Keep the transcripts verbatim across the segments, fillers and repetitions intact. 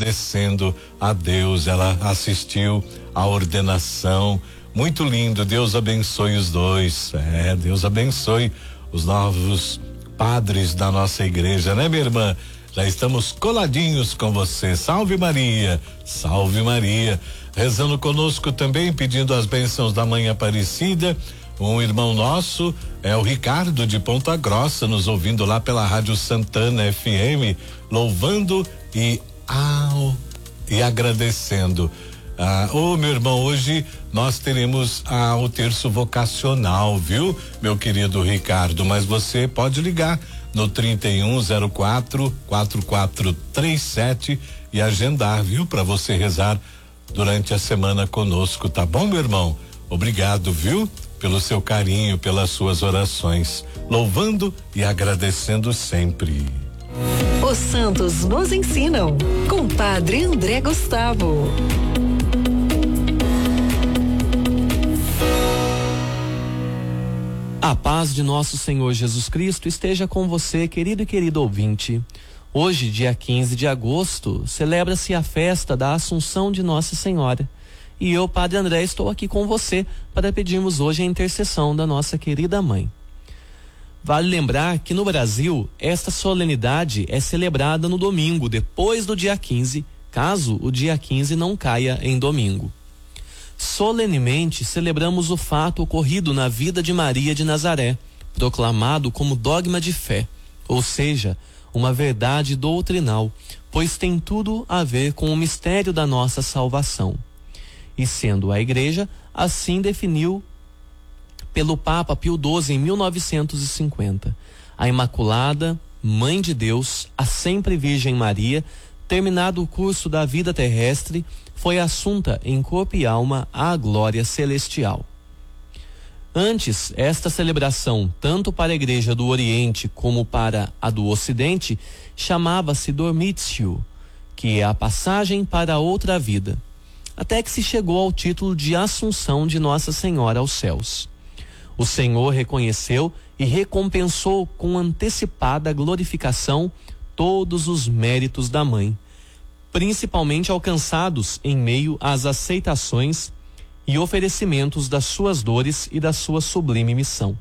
agradecendo a Deus. Ela assistiu à ordenação. Muito lindo. Deus abençoe os dois. É, Deus abençoe os novos padres da nossa igreja, né, minha irmã? Já estamos coladinhos com você. Salve Maria, salve Maria. Rezando conosco também, pedindo as bênçãos da Mãe Aparecida. Um irmão nosso é o Ricardo de Ponta Grossa, nos ouvindo lá pela Rádio Santana F M, louvando e ao e agradecendo. Ah, ô meu irmão, hoje nós teremos ah, o terço vocacional, viu, meu querido Ricardo? Mas você pode ligar no trinta e um zero quatro, quarenta e quatro trinta e sete e agendar, viu, para você rezar durante a semana conosco, tá bom, meu irmão? Obrigado, viu, pelo seu carinho, pelas suas orações, louvando e agradecendo sempre. Os santos nos ensinam, com Padre André Gustavo. A paz de nosso Senhor Jesus Cristo esteja com você, querido e querido ouvinte. Hoje, dia quinze de agosto, celebra-se a festa da Assunção de Nossa Senhora. E eu, Padre André, estou aqui com você para pedirmos hoje a intercessão da nossa querida mãe. Vale lembrar que no Brasil, esta solenidade é celebrada no domingo, depois do dia quinze, caso o dia quinze não caia em domingo. Solenemente celebramos o fato ocorrido na vida de Maria de Nazaré, proclamado como dogma de fé, ou seja, uma verdade doutrinal, pois tem tudo a ver com o mistério da nossa salvação. E sendo a Igreja, assim definiu pelo Papa Pio doze em mil novecentos e cinquenta. A Imaculada, Mãe de Deus, a sempre Virgem Maria, terminado o curso da vida terrestre, foi assunta em corpo e alma à glória celestial. Antes, esta celebração, tanto para a Igreja do Oriente como para a do Ocidente, chamava-se Dormitio, que é a passagem para outra vida, até que se chegou ao título de Assunção de Nossa Senhora aos céus. O Senhor reconheceu e recompensou com antecipada glorificação todos os méritos da mãe, principalmente alcançados em meio às aceitações e oferecimentos das suas dores e da sua sublime missão.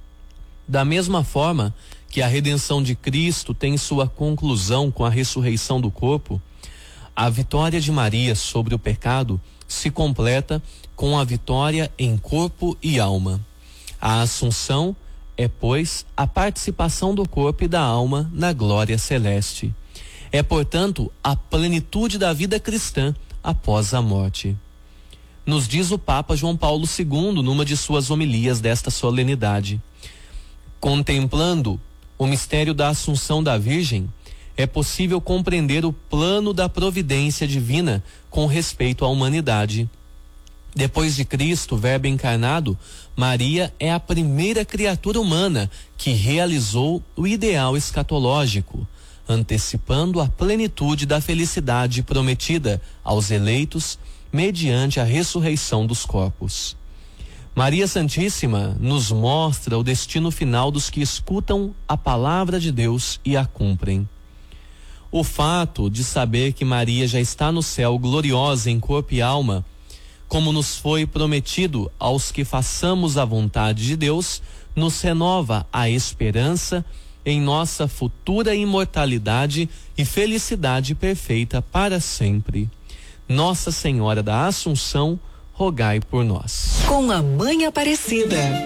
Da mesma forma que a redenção de Cristo tem sua conclusão com a ressurreição do corpo, a vitória de Maria sobre o pecado se completa com a vitória em corpo e alma. A Assunção é, pois, a participação do corpo e da alma na glória celeste. É, portanto, a plenitude da vida cristã após a morte. Nos diz o Papa João Paulo segundo, numa de suas homilias desta solenidade: contemplando o mistério da Assunção da Virgem, é possível compreender o plano da providência divina com respeito à humanidade. Depois de Cristo, Verbo encarnado, Maria é a primeira criatura humana que realizou o ideal escatológico, antecipando a plenitude da felicidade prometida aos eleitos mediante a ressurreição dos corpos. Maria Santíssima nos mostra o destino final dos que escutam a palavra de Deus e a cumprem. O fato de saber que Maria já está no céu gloriosa em corpo e alma, como nos foi prometido aos que façamos a vontade de Deus, nos renova a esperança em nossa futura imortalidade e felicidade perfeita para sempre. Nossa Senhora da Assunção, rogai por nós. Com a Mãe Aparecida,